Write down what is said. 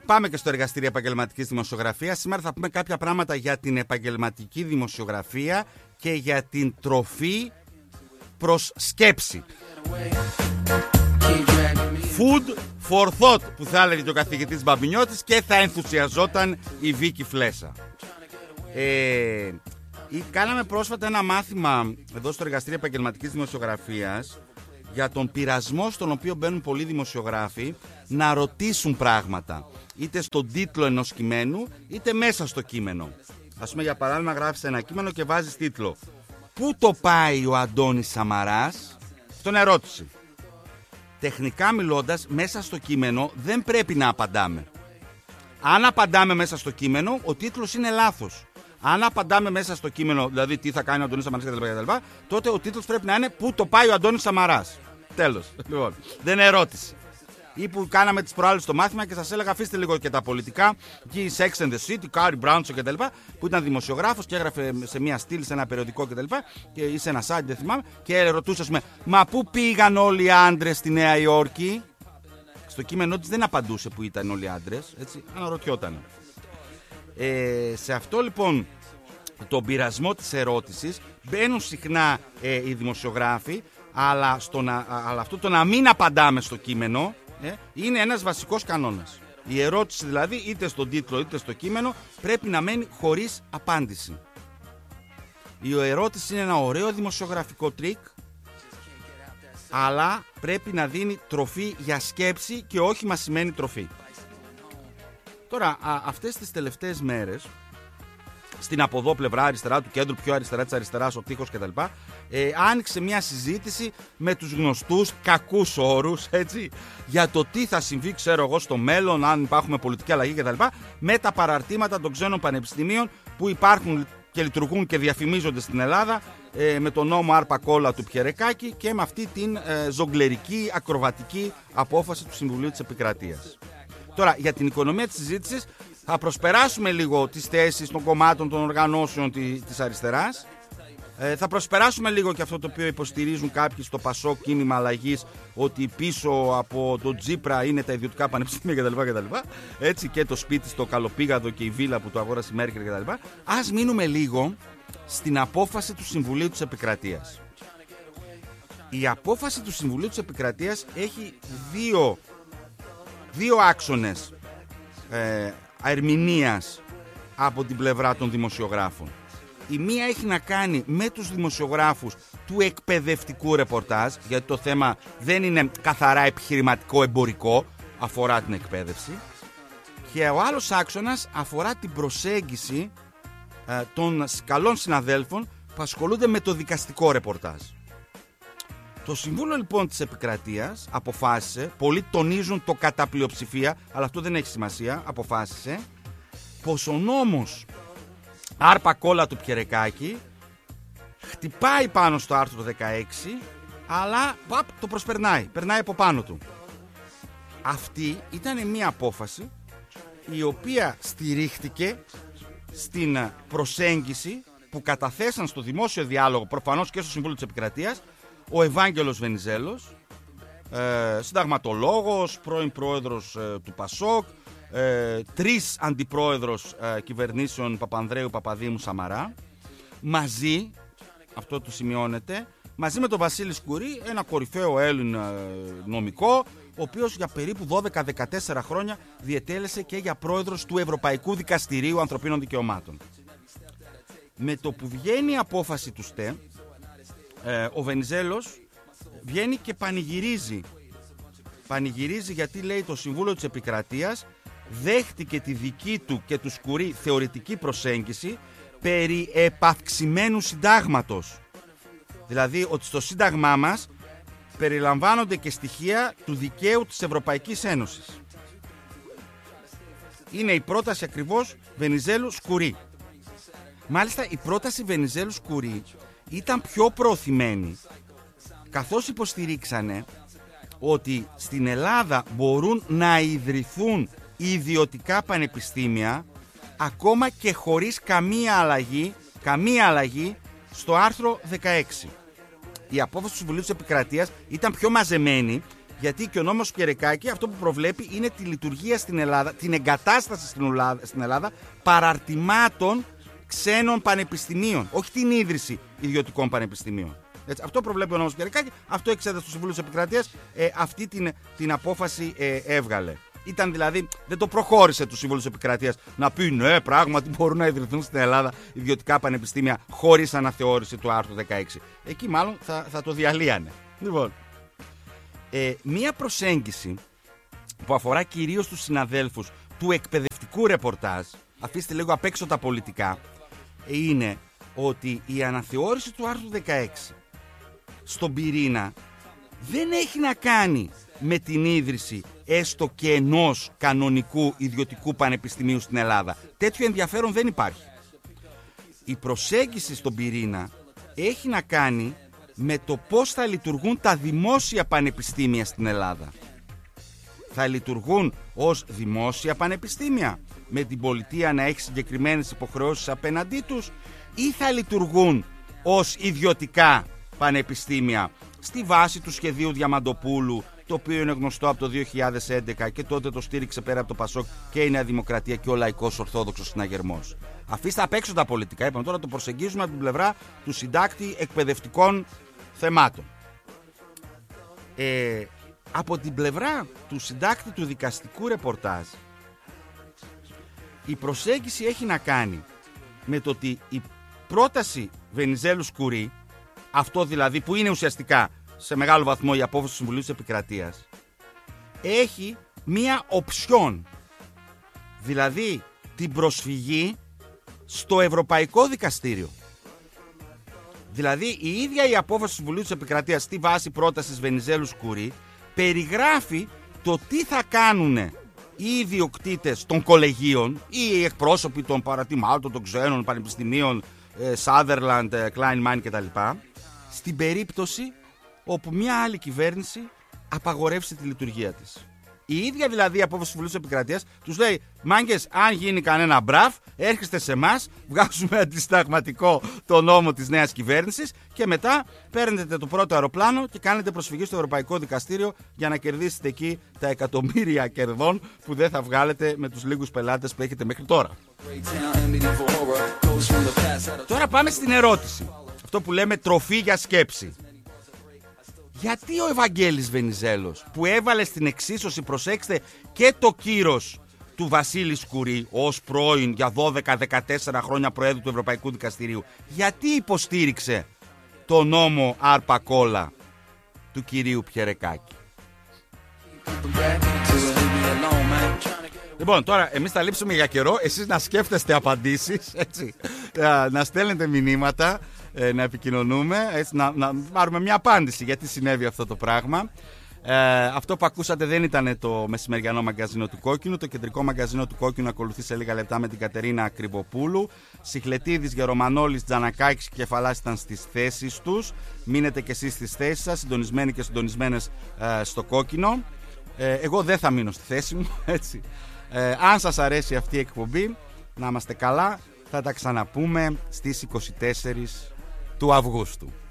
πάμε και στο εργαστήριο επαγγελματικής δημοσιογραφίας. Σήμερα θα πούμε κάποια πράγματα για την επαγγελματική δημοσιογραφία και για την τροφή προς σκέψη. Food for thought, που θα έλεγε και ο καθηγητής Μπαμπινιώτης, και θα ενθουσιαζόταν η Βίκη Φλέσσα. Κάναμε πρόσφατα ένα μάθημα εδώ στο εργαστήριο επαγγελματικής δημοσιογραφίας για τον πειρασμό στον οποίο μπαίνουν πολλοί δημοσιογράφοι να ρωτήσουν πράγματα, είτε στον τίτλο ενός κειμένου είτε μέσα στο κείμενο. Ας πούμε, για παράδειγμα, γράφεις ένα κείμενο και βάζεις τίτλο «Πού το πάει ο Αντώνης Σαμαράς?» Στον ερώτηση. Τεχνικά μιλώντας, μέσα στο κείμενο δεν πρέπει να απαντάμε. Αν απαντάμε μέσα στο κείμενο, ο τίτλος είναι λάθος. Αν απαντάμε μέσα στο κείμενο, δηλαδή τι θα κάνει ο Αντώνης Σαμαράς κτλ., τότε ο τίτλος πρέπει να είναι «Πού το πάει ο Αντώνης Σαμαράς?» Τέλος. Λοιπόν, δεν είναι ερώτηση. Ή που κάναμε τις προάλλες στο μάθημα και σας έλεγα, αφήστε λίγο και τα πολιτικά. Εκεί η Sex and the City, Κάρι Μπράντσο κτλ., που ήταν δημοσιογράφος και έγραφε σε μια στήλη, σε ένα περιοδικό κτλ. Και σε ένα site, δεν θυμάμαι, και ρωτούσε, ας πούμε, μα πού πήγαν όλοι οι άντρες στη Νέα Υόρκη? Στο κείμενό της δεν απαντούσε που ήταν όλοι οι άντρες, έτσι, αναρωτιόταν. Σε αυτό λοιπόν τον πειρασμό της ερώτησης μπαίνουν συχνά οι δημοσιογράφοι, αλλά αυτό το να μην απαντάμε στο κείμενο είναι ένας βασικός κανόνας. Η ερώτηση δηλαδή, είτε στον τίτλο είτε στο κείμενο, πρέπει να μένει χωρίς απάντηση. Η ερώτηση είναι ένα ωραίο δημοσιογραφικό τρίκ, αλλά πρέπει να δίνει τροφή για σκέψη και όχι μασημένη τροφή. Τώρα, αυτές τις τελευταίες μέρες, στην από εδώ πλευρά αριστερά του κέντρου, πιο αριστερά της αριστεράς, ο τοίχος κτλ., άνοιξε μια συζήτηση με τους γνωστούς κακούς όρους, έτσι, για το τι θα συμβεί, ξέρω εγώ, στο μέλλον, αν υπάρχουν πολιτική αλλαγή κτλ., με τα παραρτήματα των ξένων πανεπιστημίων που υπάρχουν και λειτουργούν και διαφημίζονται στην Ελλάδα, με τον νόμο Άρπα Κόλλα του Πιερεκάκη και με αυτή την ζογκλερική, ακροβατική απόφαση του Συμβουλίου της Επικρατείας. Τώρα, για την οικονομία της συζήτησης θα προσπεράσουμε λίγο τις θέσεις των κομμάτων, των οργανώσεων της αριστεράς. Θα προσπεράσουμε λίγο και αυτό το οποίο υποστηρίζουν κάποιοι στο Πασόκ κίνημα αλλαγής, ότι πίσω από το Τζίπρα είναι τα ιδιωτικά πανεπιστήμια κτλ. Έτσι, και το σπίτι στο Καλοπήγαδο και η βίλα που το αγόρασε η Μέρκελ κτλ. Ας μείνουμε λίγο στην απόφαση του Συμβουλίου της Επικρατείας. Η απόφαση του Συμβουλίου της Επικρατείας έχει δύο άξονες ερμηνείας από την πλευρά των δημοσιογράφων. Η μία έχει να κάνει με τους δημοσιογράφους του εκπαιδευτικού ρεπορτάζ, γιατί το θέμα δεν είναι καθαρά επιχειρηματικό εμπορικό, αφορά την εκπαίδευση, και ο άλλος άξονας αφορά την προσέγγιση των καλών συναδέλφων που ασχολούνται με το δικαστικό ρεπορτάζ. Το Συμβούλιο λοιπόν της Επικρατείας αποφάσισε, πολλοί τονίζουν το κατά πλειοψηφία, αλλά αυτό δεν έχει σημασία, αποφάσισε πως ο νόμος Άρπα Κόλλα του Πιερεκάκη χτυπάει πάνω στο άρθρο 16, αλλά το προσπερνάει, περνάει από πάνω του. Αυτή ήταν μια απόφαση η οποία στηρίχτηκε στην προσέγγιση που καταθέσαν στο δημόσιο διάλογο, προφανώς και στο Συμβούλιο της Επικρατείας, ο Ευάγγελος Βενιζέλος, συνταγματολόγος, πρώην πρόεδρος του Πασόκ, 3 αντιπρόεδρος κυβερνήσεων Παπανδρέου, Παπαδήμου, Σαμαρά, μαζί, αυτό το σημειώνεται, μαζί με τον Βασίλη Σκουρί, ένα κορυφαίο Έλληνα νομικό, ο οποίος για περίπου 12-14 χρόνια διετέλεσε και για πρόεδρος του Ευρωπαϊκού Δικαστηρίου Ανθρωπίνων Δικαιωμάτων. Με το που βγαίνει η απόφαση του ΣΤΕ, ο Βενιζέλος βγαίνει και πανηγυρίζει γιατί, λέει, το Συμβούλιο της Επικρατείας δέχτηκε τη δική του και του Σκουρί θεωρητική προσέγγιση περί επαυξημένου συντάγματος. Δηλαδή ότι στο σύνταγμά μας περιλαμβάνονται και στοιχεία του δικαίου της Ευρωπαϊκής Ένωσης. Είναι η πρόταση ακριβώς Βενιζέλου Σκουρί. Μάλιστα η πρόταση Βενιζέλου Σκουρί ήταν πιο προωθημένη, καθώς υποστηρίξανε ότι στην Ελλάδα μπορούν να ιδρυθούν ιδιωτικά πανεπιστήμια ακόμα και χωρίς καμία αλλαγή στο άρθρο 16. Η απόφαση του Συμβουλίου της Επικρατείας ήταν πιο μαζεμένη Γιατί και ο νόμος Κερεκάκη αυτό που προβλέπει είναι τη λειτουργία στην Ελλάδα, την εγκατάσταση στην Ελλάδα παραρτημάτων ξένων πανεπιστημίων, όχι την ίδρυση ιδιωτικών πανεπιστημίων. Έτσι, αυτό προβλέπει ο νόμος Κερεκάκη, αυτό εξέδωσε στο Συμβούλιο της Επικρατείας, αυτή την απόφαση έβγαλε. Ήταν δηλαδή, δεν το προχώρησε του Συμβούλου της Επικρατείας να πει ναι, πράγματι μπορούν να ιδρυθούν στην Ελλάδα ιδιωτικά πανεπιστήμια χωρίς αναθεώρηση του άρθρου 16. Εκεί μάλλον θα το διαλύανε. Λοιπόν, μία προσέγγιση που αφορά κυρίως τους συναδέλφους του εκπαιδευτικού ρεπορτάζ, αφήστε λίγο απ' έξω τα πολιτικά, είναι ότι η αναθεώρηση του άρθρου 16 στον πυρήνα δεν έχει να κάνει με την ίδρυση έστω και ενός κανονικού ιδιωτικού πανεπιστημίου στην Ελλάδα. Τέτοιο ενδιαφέρον δεν υπάρχει. Η προσέγγιση στον πυρήνα έχει να κάνει με το πώς θα λειτουργούν τα δημόσια πανεπιστήμια στην Ελλάδα. Θα λειτουργούν ως δημόσια πανεπιστήμια, με την πολιτεία να έχει συγκεκριμένες υποχρεώσεις απέναντί τους, ή θα λειτουργούν ως ιδιωτικά πανεπιστήμια στη βάση του σχεδίου Διαμαντοπούλου, το οποίο είναι γνωστό από το 2011 και τότε το στήριξε πέρα από το Πασόκ και η Νέα Δημοκρατία και ο Λαϊκός Ορθόδοξος Συναγερμός. Αφήστε απ' έξω τα πολιτικά, είπαμε τώρα το προσεγγίζουμε από την πλευρά του συντάκτη εκπαιδευτικών θεμάτων. Από την πλευρά του συντάκτη του δικαστικού ρεπορτάζ, η προσέγγιση έχει να κάνει με το ότι η πρόταση Βενιζέλου Κουρί, αυτό δηλαδή που είναι ουσιαστικά σε μεγάλο βαθμό η απόφαση του Συμβουλίου της Επικρατείας, έχει μία οψιόν, δηλαδή την προσφυγή στο Ευρωπαϊκό Δικαστήριο. Δηλαδή η ίδια η απόφαση του Συμβουλίου της Επικρατείας στη βάση πρότασης Βενιζέλου Κουρί περιγράφει το τι θα κάνουν οι ιδιοκτήτες των κολεγίων ή οι εκπρόσωποι των παρατημάτων, των ξένων πανεπιστημίων, Sutherland, Kleinman κτλ. Στην περίπτωση όπου μια άλλη κυβέρνηση απαγορεύσει τη λειτουργία της. Η ίδια δηλαδή η απόφαση του Συμβουλίου της Επικρατείας τους λέει: μάγκες, αν γίνει κανένα μπραφ, έρχεστε σε εμάς, βγάζουμε αντισταγματικό το νόμο της νέας κυβέρνησης και μετά παίρνετε το πρώτο αεροπλάνο και κάνετε προσφυγή στο Ευρωπαϊκό Δικαστήριο για να κερδίσετε εκεί τα εκατομμύρια κερδών που δεν θα βγάλετε με τους λίγους πελάτες που έχετε μέχρι τώρα. Τώρα πάμε στην ερώτηση. Αυτό που λέμε τροφή για σκέψη. Γιατί ο Ευαγγέλης Βενιζέλος, που έβαλε στην εξίσωση, προσέξτε, και το κύρος του Βασίλη Κουρί ως πρώην για 12-14 χρόνια Προέδρου του Ευρωπαϊκού Δικαστηρίου, γιατί υποστήριξε το νόμο Άρπα Κόλλα του κυρίου Πιερεκάκη? Λοιπόν, τώρα εμείς θα λείψουμε για καιρό, εσείς να σκέφτεστε απαντήσεις, έτσι, να στέλνετε μηνύματα, να επικοινωνούμε, έτσι, να πάρουμε μια απάντηση γιατί συνέβη αυτό το πράγμα. Αυτό που ακούσατε δεν ήταν το μεσημεριανό μαγκαζίνο του Κόκκινου. Το κεντρικό μαγκαζίνο του Κόκκινου ακολουθεί σε λίγα λεπτά με την Κατερίνα Κρυβοπούλου. Σιχλετίδης, Γερομανόλης, Τζανακάκης και Κεφαλάς ήταν στις θέσεις τους. Μείνετε και εσείς στις θέσεις σας, συντονισμένοι και συντονισμένες στο Κόκκινο. Εγώ δεν θα μείνω στη θέση μου, έτσι. Αν σας αρέσει αυτή η εκπομπή, να είμαστε καλά. Θα τα ξαναπούμε στις 24 του Αυγούστου.